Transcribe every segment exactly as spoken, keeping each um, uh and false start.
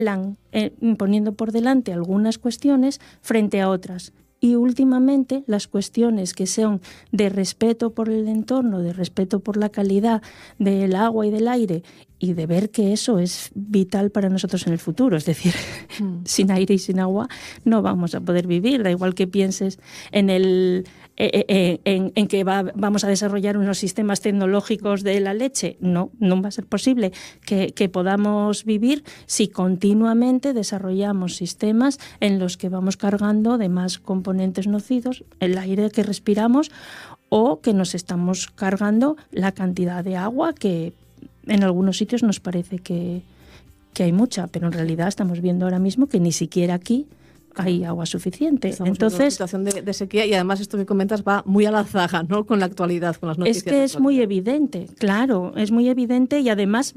eh, poniendo por delante algunas cuestiones frente a otras. Y últimamente las cuestiones que son de respeto por el entorno, de respeto por la calidad del agua y del aire, y de ver que eso es vital para nosotros en el futuro. Es decir, mm. sin aire y sin agua no vamos a poder vivir. Da igual que pienses en el eh, eh, en, en que va, vamos a desarrollar unos sistemas tecnológicos de la leche. No, no va a ser posible que, que podamos vivir si continuamente desarrollamos sistemas en los que vamos cargando de más componentes nocivos el aire que respiramos, o que nos estamos cargando la cantidad de agua que en algunos sitios nos parece que, que hay mucha, pero en realidad estamos viendo ahora mismo que ni siquiera aquí hay agua suficiente. Estamos Entonces, en una situación de, de sequía, y además esto que comentas va muy a la zaga, ¿no?, con la actualidad, con las noticias. Es que es muy evidente, claro, es muy evidente, y además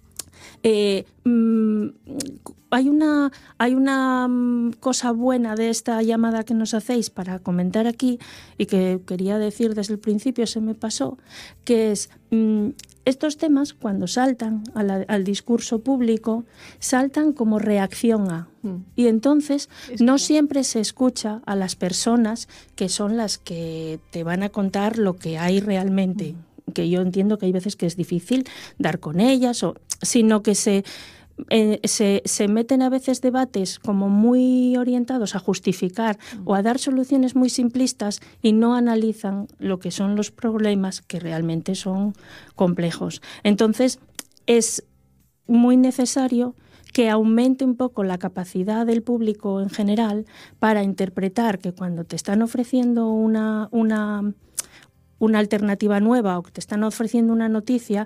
eh, mmm, hay una hay una cosa buena de esta llamada que nos hacéis para comentar aquí, y que quería decir desde el principio, se me pasó, que es mmm, estos temas, cuando saltan a la, al discurso público, saltan como reacción a. Mm. Y entonces es no que... siempre se escucha a las personas que son las que te van a contar lo que hay realmente. Mm. Que yo entiendo que hay veces que es difícil dar con ellas, o, sino que se... Eh, se, se meten a veces debates como muy orientados a justificar mm. o a dar soluciones muy simplistas, y no analizan lo que son los problemas, que realmente son complejos. Entonces es muy necesario que aumente un poco la capacidad del público en general para interpretar que cuando te están ofreciendo una, una, una alternativa nueva, o que te están ofreciendo una noticia,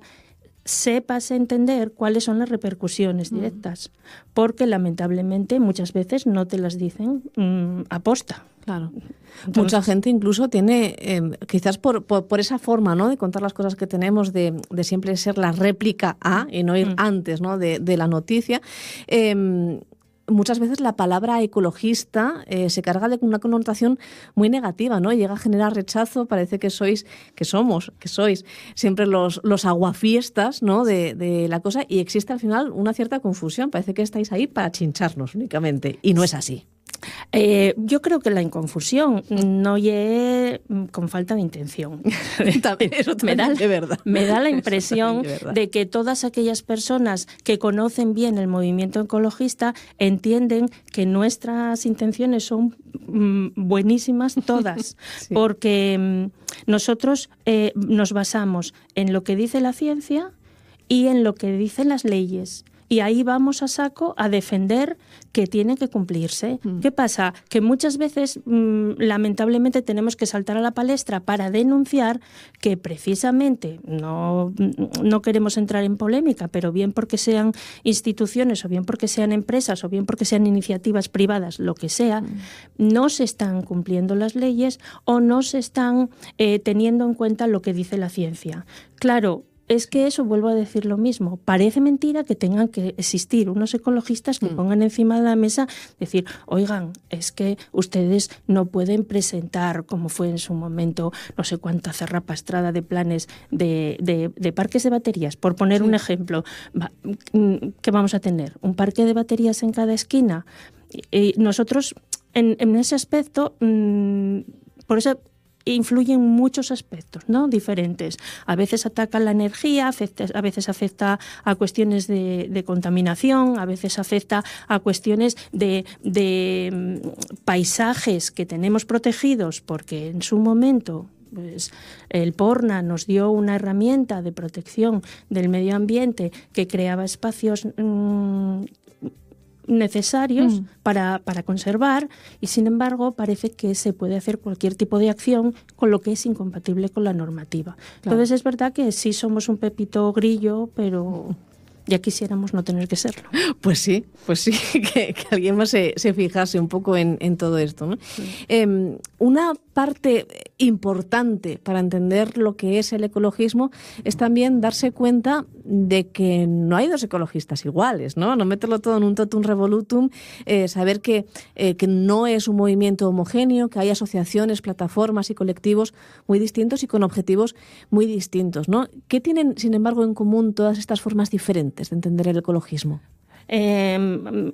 sepas entender cuáles son las repercusiones directas, porque lamentablemente muchas veces no te las dicen mmm, aposta. Claro. Entonces, mucha gente incluso tiene, eh, quizás por, por, por esa forma, ¿no?, de contar las cosas que tenemos, de, de siempre ser la réplica a y no ir mm. antes, ¿no?, de, de la noticia. Eh, Muchas veces la palabra ecologista eh, se carga de una connotación muy negativa, ¿no? Llega a generar rechazo. Parece que sois, que somos, que sois siempre los, los aguafiestas, ¿no?, de, de la cosa, y existe al final una cierta confusión. Parece que estáis ahí para chincharnos únicamente, y no es así. Eh, yo creo que la inconfusión no llegue con falta de intención. También, eso también me da, de verdad. Me da la impresión de, de que todas aquellas personas que conocen bien el movimiento ecologista entienden que nuestras intenciones son mm, buenísimas todas, sí. porque mm, nosotros eh, nos basamos en lo que dice la ciencia y en lo que dicen las leyes. Y ahí vamos a saco a defender que tiene que cumplirse. Mm. ¿Qué pasa? Que muchas veces, mmm, lamentablemente, tenemos que saltar a la palestra para denunciar que precisamente, no, no queremos entrar en polémica, pero bien porque sean instituciones, o bien porque sean empresas, o bien porque sean iniciativas privadas, lo que sea, mm. no se están cumpliendo las leyes, o no se están eh, teniendo en cuenta lo que dice la ciencia. Claro, es que eso, vuelvo a decir lo mismo, parece mentira que tengan que existir unos ecologistas que mm. pongan encima de la mesa, decir, oigan, es que ustedes no pueden presentar, como fue en su momento, no sé cuánta zarrapastrada de planes de, de, de parques de baterías, por poner sí. un ejemplo. ¿Qué vamos a tener? ¿Un parque de baterías en cada esquina? Y nosotros, en, en ese aspecto, mmm, por eso influyen muchos aspectos, ¿no?, diferentes. A veces ataca la energía, afecta, a veces afecta a cuestiones de, de contaminación, a veces afecta a cuestiones de, de paisajes que tenemos protegidos, porque en su momento pues, el Porna nos dio una herramienta de protección del medio ambiente que creaba espacios mmm, necesarios mm. para, para conservar, y sin embargo parece que se puede hacer cualquier tipo de acción con lo que es incompatible con la normativa. Claro. Entonces es verdad que sí somos un pepito grillo, pero ya quisiéramos no tener que serlo. Pues sí, pues sí, que, que alguien más se, se fijase un poco en, en todo esto, ¿no? Sí. Eh, una parte importante para entender lo que es el ecologismo es también darse cuenta de que no hay dos ecologistas iguales, ¿no? No meterlo todo en un totum revolutum, eh, saber que, eh, que no es un movimiento homogéneo, que hay asociaciones, plataformas y colectivos muy distintos y con objetivos muy distintos, ¿no? ¿Qué tienen, sin embargo, en común todas estas formas diferentes de entender el ecologismo? eh,